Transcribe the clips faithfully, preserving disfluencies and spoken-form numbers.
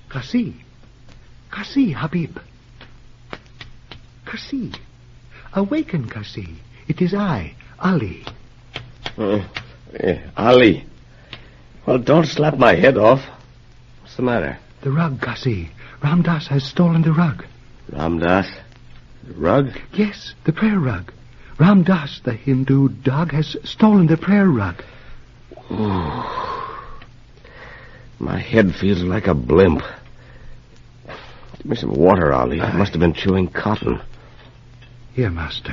Kasi. Kasi, Habib. Kasi. Awaken, Kasi. It is I, Ali. Uh, uh, Ali. Well, don't slap my head off. What's the matter? The rug, Kasi. Ramdas has stolen the rug. Ramdas? The rug? Yes, the prayer rug. Ramdas, the Hindu dog, has stolen the prayer rug. Ooh. My head feels like a blimp. Give me some water, Ali. I must have been chewing cotton. Here, Master.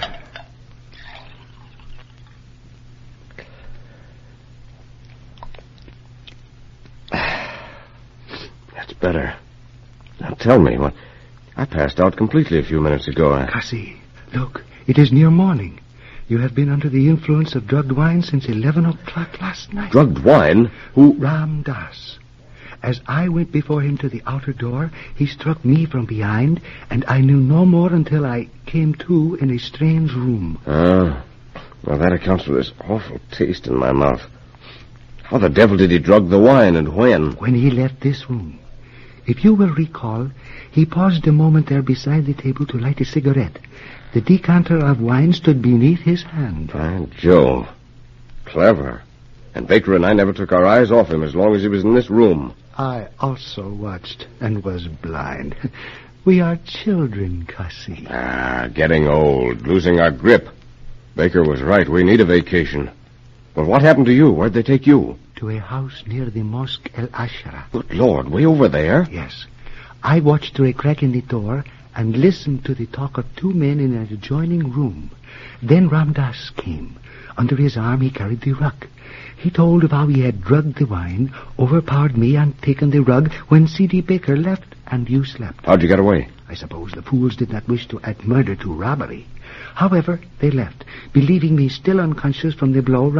That's better. Now tell me, what... I passed out completely a few minutes ago. I... Kasi, look, it is near morning. You have been under the influence of drugged wine since eleven o'clock last night. Drugged wine? Who? Ramdas. As I went before him to the outer door, he struck me from behind, and I knew no more until I came to in a strange room. Ah, well, that accounts for this awful taste in my mouth. How the devil did he drug the wine, and when? When he left this room. If you will recall, he paused a moment there beside the table to light a cigarette. The decanter of wine stood beneath his hand. By Jove. Clever. And Baker and I never took our eyes off him as long as he was in this room. I also watched and was blind. We are children, Kasi. Ah, getting old, losing our grip. Baker was right. We need a vacation. Well, what happened to you? Where'd they take you? To a house near the Mosque El Ashara. Good Lord, way over there? Yes. I watched through a crack in the door and listened to the talk of two men in an adjoining room. Then Ramdas came. Under his arm he carried the rug. He told of how he had drugged the wine, overpowered me, and taken the rug when C D Baker left and you slept. How'd you get away? I suppose the fools did not wish to add murder to robbery. However, they left, believing me still unconscious from the blow